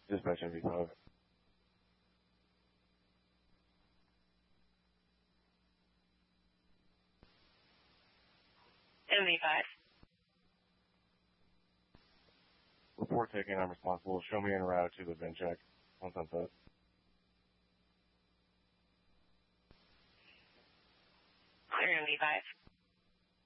Dispatch MV5. MV5. Report taken, I'm responsible. Show me en route to the VIN check. On Sunset. Clear MV5.